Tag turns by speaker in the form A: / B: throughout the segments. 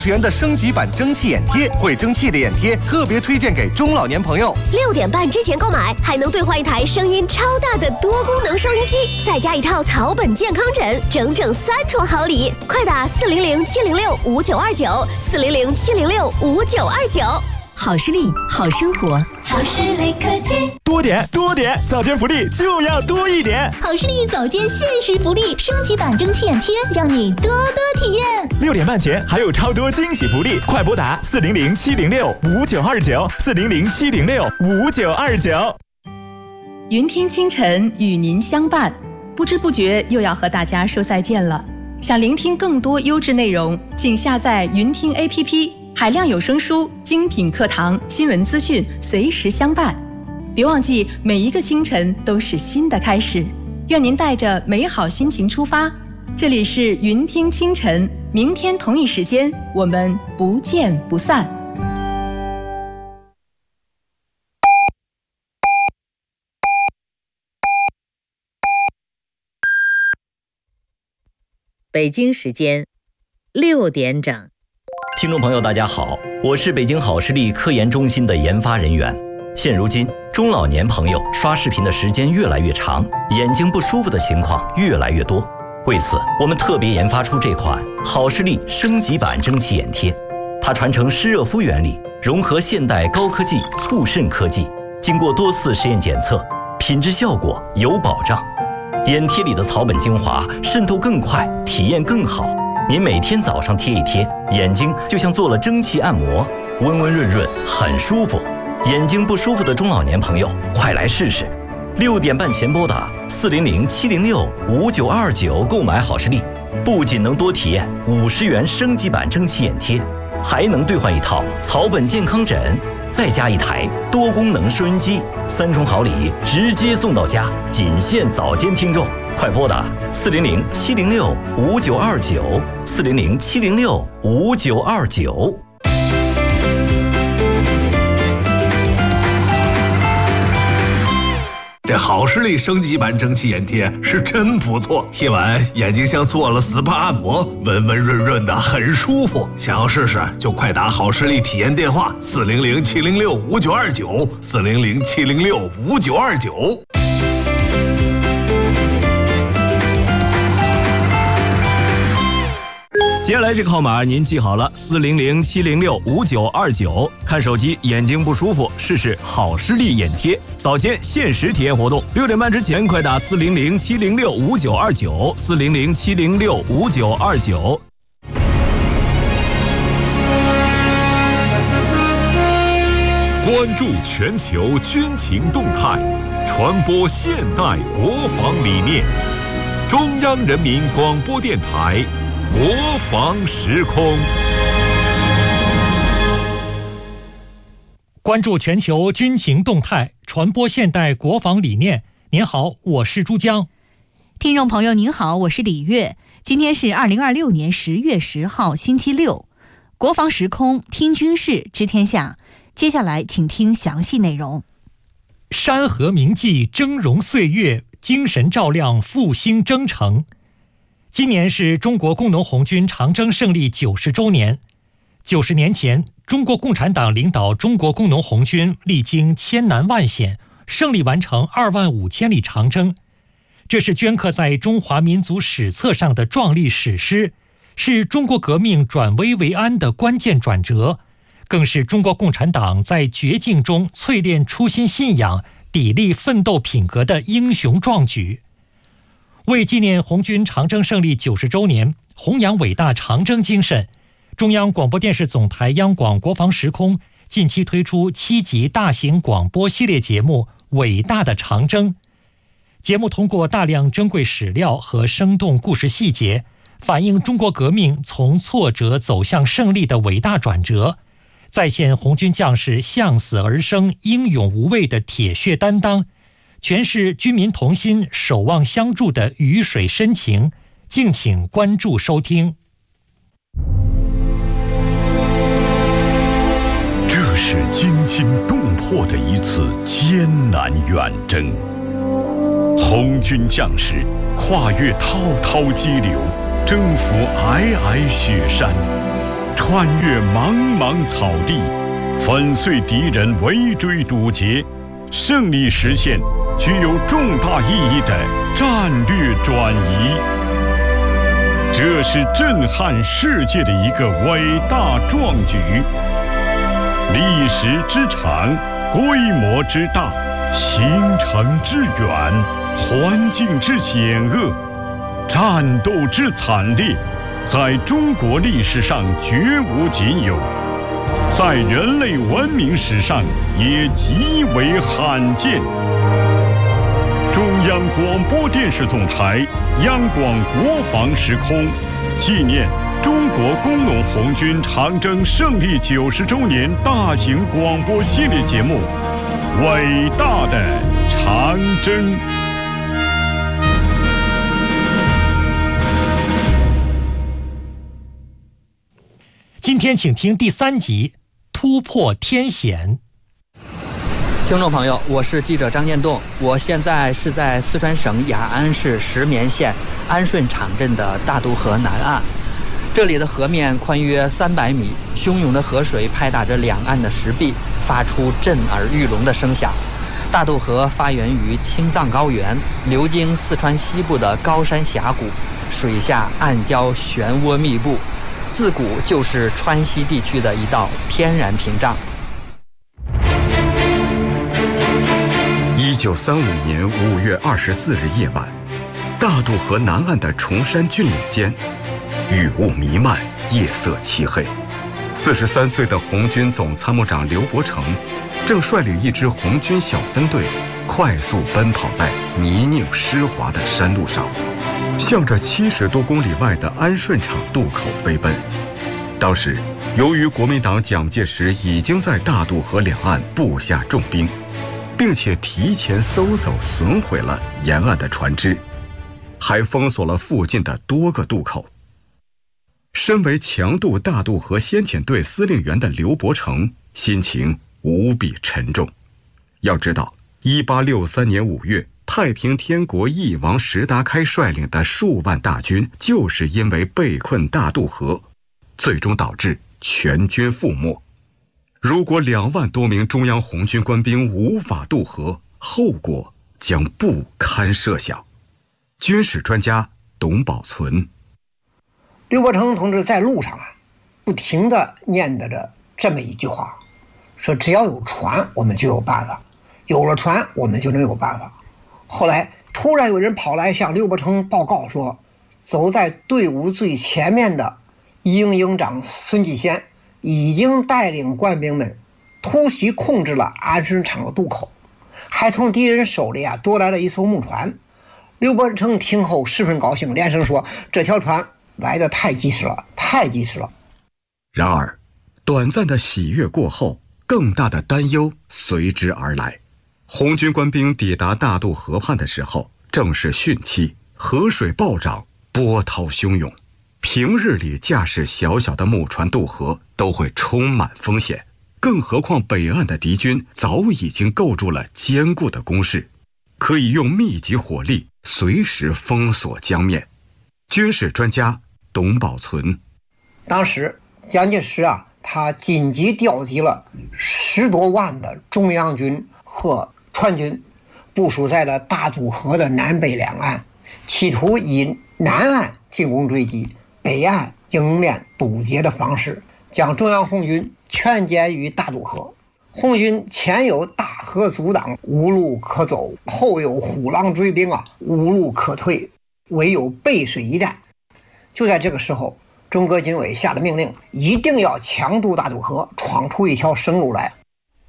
A: 元的升级版蒸汽眼贴，会蒸汽的眼贴特别推荐给中老年朋友。
B: 6点半之前购买，还能兑换一台声音超大的多功能收音机，再加一套草本健康枕，整整3重好礼！快打400-706-5929，400-706-5929。
C: 好视力，好生活，
D: 好视力科技。
E: 多点，早间福利就要多一点。
D: 好视力早间限时福利，升级版蒸汽眼贴，让你多多体验。
E: 6点半前还有超多惊喜福利，快拨打400-706-5929，400-706-5929。
F: 云听清晨与您相伴，不知不觉又要和大家说再见了。想聆听更多优质内容，请下载云听 APP。海量有声书、精品课堂、新闻资讯随时相伴。别忘记，每一个清晨都是新的开始。愿您带着美好心情出发。这里是云听清晨，明天同一时间我们不见不散。
G: 北京时间6点整。
H: 听众朋友大家好，我是北京好视力科研中心的研发人员。现如今中老年朋友刷视频的时间越来越长，眼睛不舒服的情况越来越多。为此我们特别研发出这款好视力升级版蒸汽眼贴，它传承湿热敷原理，融合现代高科技促渗科技，经过多次实验检测，品质效果有保障。眼贴里的草本精华渗透更快，体验更好。您每天早上贴一贴，眼睛就像做了蒸汽按摩，温温润润，很舒服。眼睛不舒服的中老年朋友，快来试试。6点半前拨打400-706-5929购买好视力，不仅能多体验50元升级版蒸汽眼贴，还能兑换一套草本健康枕，再加一台多功能收音机，3重好礼直接送到家，仅限早间听众。快拨打400-706-5929，400-706-5929。
I: 这好视力升级版蒸汽眼贴是真不错，贴完眼睛像做了 SPA 按摩，温温润润的，很舒服。想要试试就快打好视力体验电话400-706-5929，400-706-5929。
E: 接下来这个号码您记好了，400-706-5929。看手机眼睛不舒服，试试好视力眼贴，早间限时体验活动，6点半之前快打400-706-5929，400-706-5929。
J: 关注全球军情动态，传播现代国防理念。中央人民广播电台国防时空。
K: 关注全球军情动态，传播现代国防理念。您好，我是珠江。
C: 听众朋友您好，我是李月。今天是2026年10月10号星期六，国防时空听军事知天下。接下来请听详细内容。
K: 山河铭记峥嵘岁月，精神照亮复兴征程。今年是中国工农红军长征胜利90周年。90年前，中国共产党领导中国工农红军历经千难万险，胜利完成25000里长征。这是镌刻在中华民族史册上的壮丽史诗，是中国革命转危为安的关键转折，更是中国共产党在绝境中淬炼初心信仰、砥砺奋斗品格的英雄壮举。为纪念红军长征胜利90周年，弘扬伟大长征精神，中央广播电视总台央广国防时空近期推出7集大型广播系列节目《伟大的长征》。节目通过大量珍贵史料和生动故事细节，反映中国革命从挫折走向胜利的伟大转折，再现红军将士向死而生、英勇无畏的铁血担当，诠释军民同心、守望相助的鱼水深情。敬请关注收听。
J: 这是惊心动魄的一次艰难远征，红军将士跨越滔滔激流，征服皑皑雪山， 穿越茫茫草地，粉碎敌人围追堵截，胜利实现具有重大意义的战略转移。这是震撼世界的一个伟大壮举。历史之长，规模之大，行程之远，环境之险恶，战斗之惨烈，在中国历史上绝无仅有，在人类文明史上也极为罕见。中央广播电视总台央广国防时空纪念中国工农红军长征胜利90周年大型广播系列节目《伟大的长征》。
K: 今天请听第3集《突破天险》。
L: 听众朋友，我是记者张建栋，我现在是在四川省雅安市石棉县安顺场镇的大渡河南岸。这里的河面宽约300米，汹涌的河水拍打着两岸的石壁，发出震耳欲聋的声响。大渡河发源于青藏高原，流经四川西部的高山峡谷，水下暗礁漩涡密布，自古就是川西地区的一道天然屏障。
M: 1935年5月24日夜晚，大渡河南岸的崇山峻岭间，雨雾弥漫，夜色漆黑。43岁的红军总参谋长刘伯承正率领一支红军小分队，快速奔跑在泥泞湿滑的山路上，向着70多公里外的安顺场渡口飞奔。当时，由于国民党蒋介石已经在大渡河两岸布下重兵，并且提前搜走损毁了沿岸的船只，还封锁了附近的多个渡口。身为强渡大渡河先遣队司令员的刘伯承心情无比沉重。要知道1863年5月，太平天国翼王石达开率领的数万大军，就是因为被困大渡河，最终导致全军覆没。如果2万多名中央红军官兵无法渡河，后果将不堪设想。军事专家董宝存：
N: 刘伯承同志在路上不停地念叨着这么一句话，说只要有船我们就有办法，有了船我们就能有办法。后来突然有人跑来向刘伯承报告说，走在队伍最前面的一营营长孙继先已经带领官兵们突袭控制了安顺场的渡口，还从敌人手里夺来了一艘木船。刘伯承听后十分高兴，连声说这条船来得太及时了，太及时了。
M: 然而短暂的喜悦过后，更大的担忧随之而来。红军官兵抵达大渡河畔的时候，正是汛期，河水暴涨，波涛汹涌。平日里驾驶小小的木船渡河都会充满风险，更何况北岸的敌军早已经构筑了坚固的工事，可以用密集火力随时封锁江面。军事专家董宝存：
N: 当时蒋介石他紧急调集了10多万的中央军和川军，部署在了大渡河的南北两岸，企图以南岸进攻追击，北岸迎面堵截的方式，将中央红军全歼于大渡河。红军前有大河阻挡，无路可走；后有虎狼追兵无路可退，唯有背水一战。就在这个时候，中革军委下了命令，一定要强渡大渡河，闯出一条生路来。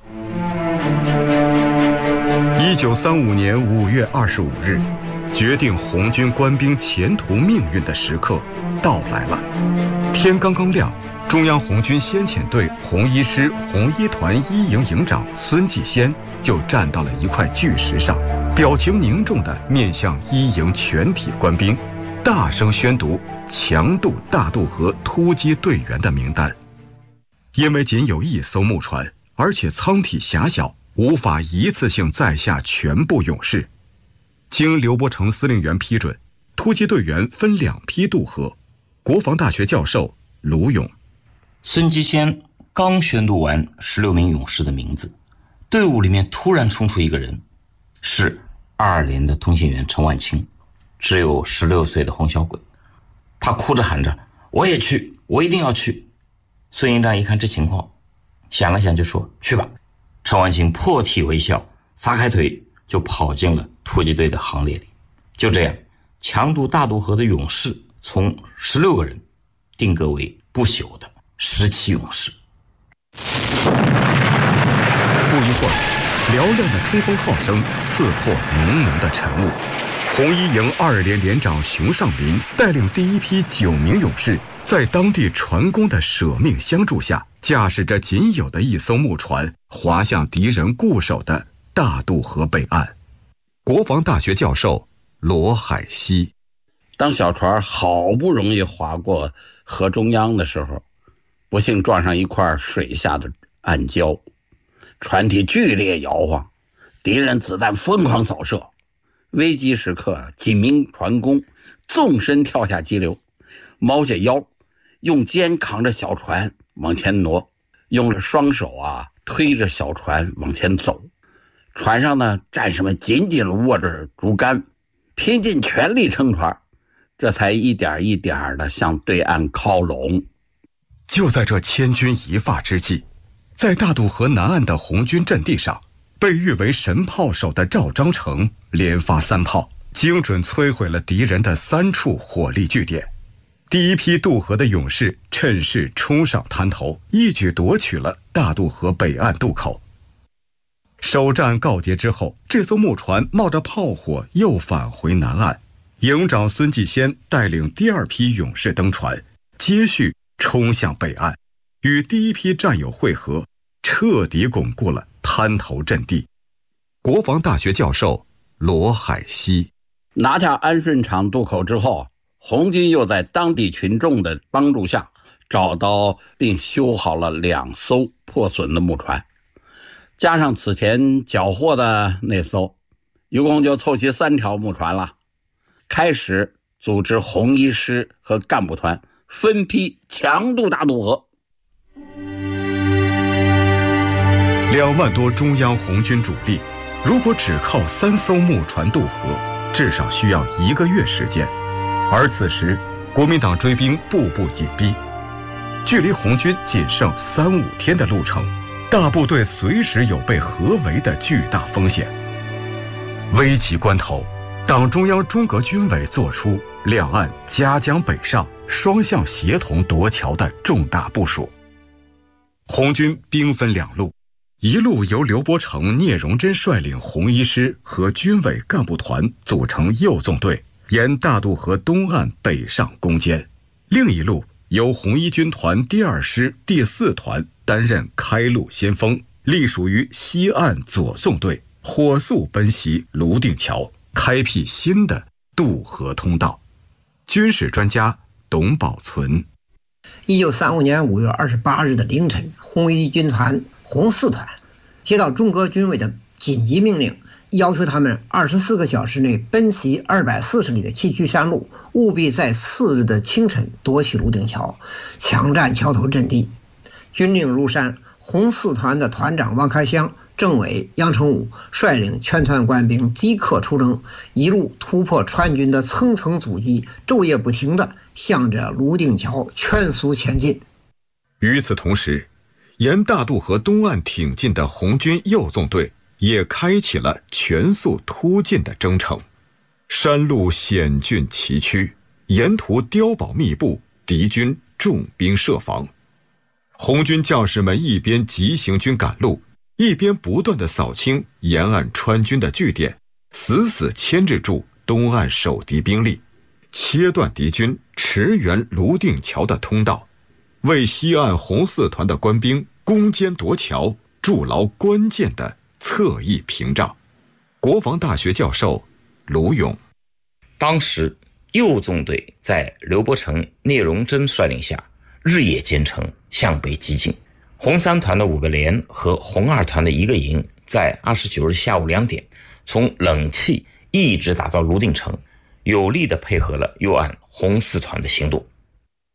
M: 1935年5月25日，决定红军官兵前途命运的时刻到来了。天刚刚亮，中央红军先遣队红一师红一团一营营长孙继先就站到了一块巨石上，表情凝重地面向一营全体官兵，大声宣读强渡大渡河突击队员的名单。因为仅有1艘木船，而且舱体狭小，无法一次性载下全部勇士。经刘伯承司令员批准，突击队员分2批渡河。国防大学教授卢勇：
O: 孙基先刚宣读完16名勇士的名字，队伍里面突然冲出一个人，是22连的通信员陈万清，只有16岁的洪小鬼。他哭着喊着：“我也去，我一定要去。”孙营长一看这情况，想了想就说：“去吧。”陈万清破涕为笑，撒开腿就跑进了突击队的行列里。就这样，强渡大渡河的勇士从16个人定格为不朽的17勇士。
M: 不一会儿，嘹亮的冲锋号声刺破浓浓的晨雾。红一营22连连长熊尚林带领第一批9名勇士，在当地船工的舍命相助下，驾驶着仅有的一艘木船，划向敌人固守的大渡河北岸。国防大学教授罗海西：
P: 当小船好不容易划过河中央的时候，不幸撞上一块水下的暗礁，船体剧烈摇晃，敌人子弹疯狂扫射。危急时刻，几名船工纵身跳下激流，猫下腰，用肩扛着小船往前挪，用着双手推着小船往前走。船上呢，战士们紧紧握着竹竿，拼尽全力撑船，这才一点一点地向对岸靠拢。
M: 就在这千钧一发之际，在大渡河南岸的红军阵地上，被誉为神炮手的赵章成连发3炮，精准摧毁了敌人的3处火力据点。第一批渡河的勇士趁势冲上滩头，一举夺取了大渡河北岸渡口。首战告捷之后，这艘木船冒着炮火又返回南岸。营长孙继先带领第2批勇士登船，接续冲向北岸，与第一批战友会合，彻底巩固了滩头阵地。国防大学教授罗海西：
P: 拿下安顺场渡口之后，红军又在当地群众的帮助下，找到并修好了2艘破损的木船，加上此前缴获的那艘，一共就凑齐3条木船了。开始组织红一师和干部团分批强渡大渡河。
M: 2万多中央红军主力，如果只靠3艘木船渡河，至少需要1个月时间。而此时，国民党追兵步步紧逼，距离红军仅剩3-5天的路程，大部队随时有被合围的巨大风险。危急关头，党中央中革军委作出两岸夹江北上、双向协同夺桥的重大部署。红军兵分2路，一路由刘伯承、聂荣臻率领红一师和军委干部团组成右纵队，沿大渡河东岸北上攻坚；另一路由红一军团第2师第4团担任开路先锋，隶属于西岸左纵队，火速奔袭泸定桥，开辟新的渡河通道。军事专家董宝存
N: ：1935年5月28日的凌晨，红一军团红4团接到中革军委的紧急命令，要求他们24个小时内奔袭240里的崎岖山路，务必在次日的清晨夺取泸定桥，抢占桥头阵地。军令如山，红4团的团长王开湘、政委杨成武率领全团官兵即刻出征，一路突破川军的层层阻击，昼夜不停地向着泸定桥全速前进。
M: 与此同时，沿大渡河东岸挺进的红军右纵队也开启了全速突进的征程。山路险峻崎岖，沿途碉堡密布，敌军重兵设防。红军将士们一边急行军赶路，一边不断地扫清沿岸川军的据点，死死牵制住东岸守敌兵力，切断敌军驰援泸定桥的通道，为西岸红4团的官兵攻坚夺桥筑牢关键的侧翼屏障。国防大学教授卢勇：
O: 当时右纵队在刘伯承、聂荣臻率领下日夜兼程向北激进，红3团的5个连和红2团的1个营在29日下午2点从冷气一直打到泸定城，有力地配合了右岸红4团的行动。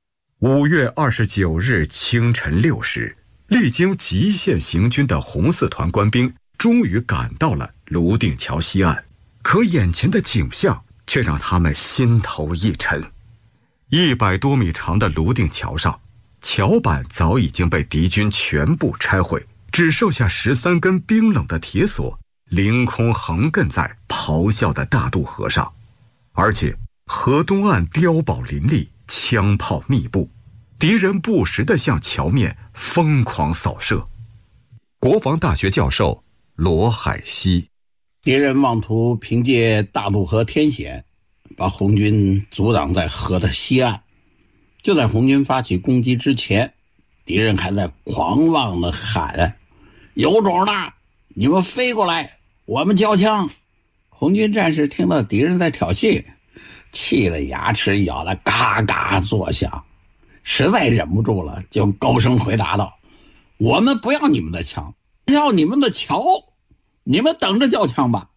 M: 5月29日清晨6时，历经极限行军的红四团官兵终于赶到了泸定桥西岸，可眼前的景象却让他们心头一沉。100多米长的泸定桥上，桥板早已经被敌军全部拆毁，只剩下13根冰冷的铁索凌空横亘在咆哮的大渡河上，而且河东岸碉堡林立，枪炮密布，敌人不时地向桥面疯狂扫射。国防大学教授罗海西：
P: 敌人妄图凭借大渡河天险把红军阻挡在河的西岸。就在红军发起攻击之前，敌人还在狂妄地喊：有种的，你们飞过来，我们交枪。红军战士听到敌人在挑衅，气得牙齿咬得嘎嘎作响，实在忍不住了，就高声回答道：我们不要你们的枪，要你们的桥，你们等着交枪吧。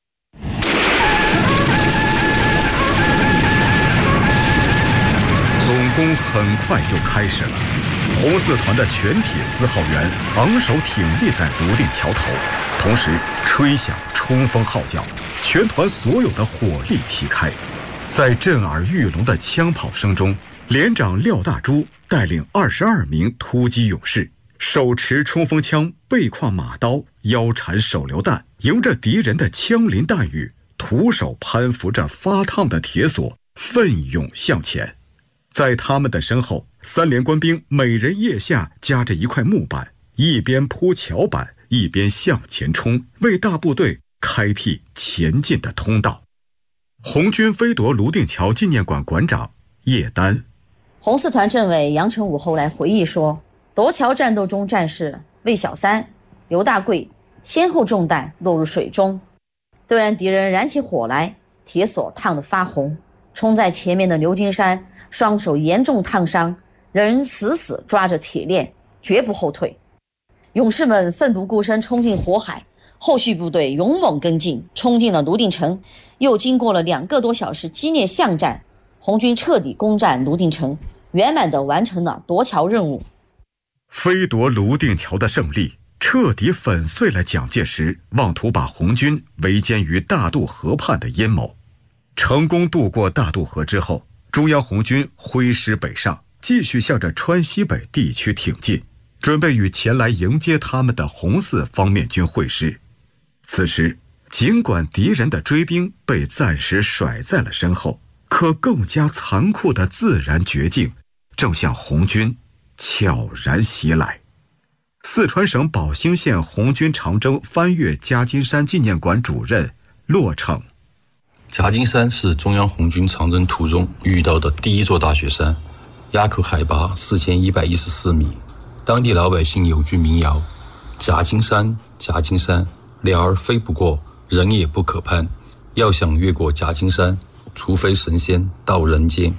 M: 总攻很快就开始了，红四团的全体4号员昂首挺立在泸定桥头，同时吹响冲锋号角，全团所有的火力齐开。在震耳欲聋的枪炮声中，连长廖大珠带领22名突击勇士，手持冲锋枪，背挎马刀，腰缠手榴弹，迎着敌人的枪林弹雨，徒手攀扶着发烫的铁索，奋勇向前。在他们的身后，3连官兵每人腋下夹着一块木板，一边铺桥板，一边向前冲，为大部队开辟前进的通道。红军飞夺泸定桥纪念馆馆长叶丹：
Q: 红四团政委杨成武后来回忆说，夺桥战斗中战士魏小三、刘大贵先后中弹落入水中，虽然敌人燃起火来，铁索烫得发红，冲在前面的刘金山双手严重烫伤，仍死死抓着铁链，绝不后退。勇士们奋不顾身冲进火海，后续部队勇猛跟进，冲进了泸定城。又经过了2个多小时激烈巷战，红军彻底攻占泸定城，圆满地完成了夺桥任务。
M: 飞夺泸定桥的胜利彻底粉碎了蒋介石妄图把红军围歼于大渡河畔的阴谋。成功渡过大渡河之后，中央红军挥师北上，继续向着川西北地区挺进，准备与前来迎接他们的红四方面军会师。此时，尽管敌人的追兵被暂时甩在了身后，可更加残酷的自然绝境正向红军悄然袭来。四川省宝兴县红军长征翻越夹金山纪念馆主任骆成：
R: 夹金山是中央红军长征途中遇到的第一座大雪山，垭口海拔4114米。当地老百姓有句民谣：夹金山，夹金山，鸟儿飞不过，人也不可攀。要想越过夹金山，除非神仙到人间。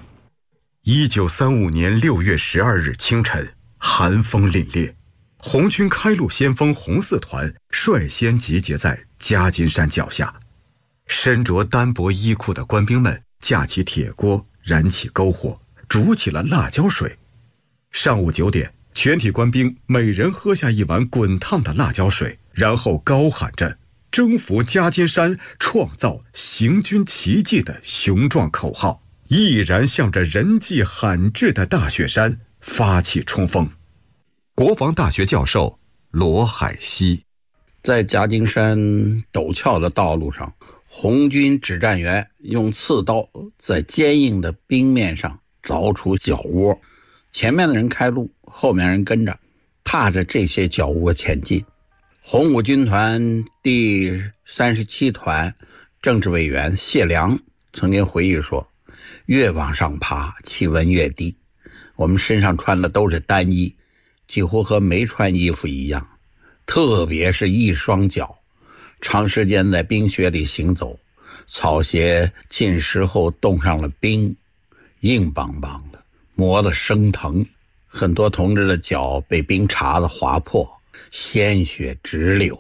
M: 1935年6月12日清晨，寒风凛冽，红军开路先锋红四团率先集结在夹金山脚下。身着单薄衣裤的官兵们架起铁锅，燃起篝火，煮起了辣椒水。上午9点，全体官兵每人喝下一碗滚烫的辣椒水，然后高喊着征服夹金山，创造行军奇迹的雄壮口号，毅然向着人迹罕至的大雪山发起冲锋。国防大学教授罗海西：
P: 在夹金山陡峭的道路上，红军指战员用刺刀在坚硬的冰面上凿出脚窝，前面的人开路，后面人跟着，踏着这些脚窝前进。红五军团第37团政治委员谢良曾经回忆说，越往上爬，气温越低，我们身上穿的都是单衣，几乎和没穿衣服一样，特别是一双脚，长时间在冰雪里行走，草鞋浸湿后冻上了冰，硬邦邦的，磨得生疼。很多同志的脚被冰碴子划破，鲜血直流。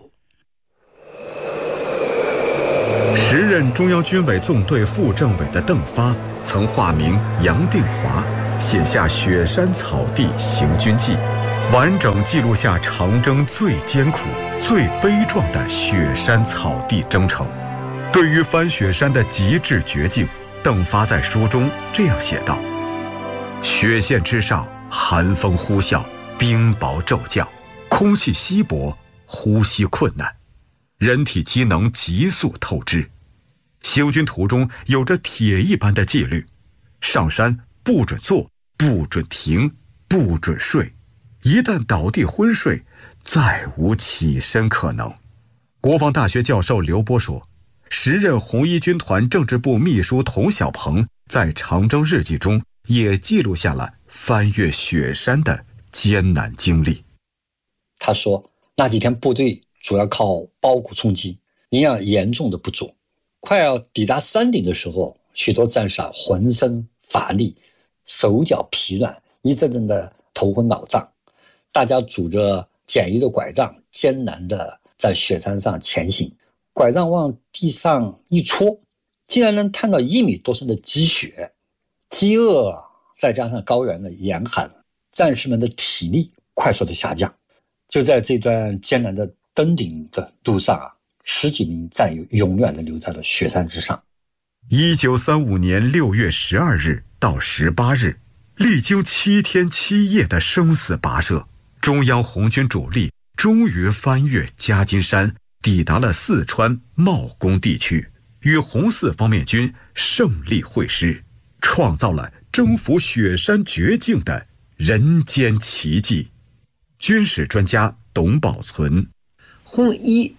M: 时任中央军委纵队副政委的邓发曾化名杨定华， 写下《雪山草地行军记》，完整记录下长征最艰苦、最悲壮的雪山草地征程。对于翻雪山的极致绝境，邓发在书中这样写道：雪线之上，寒风呼啸，冰雹骤降，空气稀薄，呼吸困难，人体机能急速透支。行军途中有着铁一般的纪律，上山不准坐，不准停，不准睡，一旦倒地昏睡，再无起身可能。国防大学教授刘波说，时任红一军团政治部秘书童小鹏在长征日记中也记录下了翻越雪山的艰难经历。
S: 他说，那几天部队主要靠包谷充饥，营养严重的不足，快要抵达山顶的时候，许多战士浑身乏力，手脚疲软，一阵阵的头昏脑胀。大家拄着简易的拐杖，艰难的在雪山上前行。拐杖往地上一戳，竟然能探到1米多深的积雪。饥饿再加上高原的严寒，战士们的体力快速的下降。就在这段艰难的登顶的路上10几名战友永远的留在了雪山之上。
M: 1935年6月12日到18日，历经7天7夜的生死跋涉，中央红军主力终于翻越夹金山，抵达了四川茂功地区，与红四方面军胜利会师，创造了征服雪山绝境的人间奇迹。军史专家董宝存，
N: 红一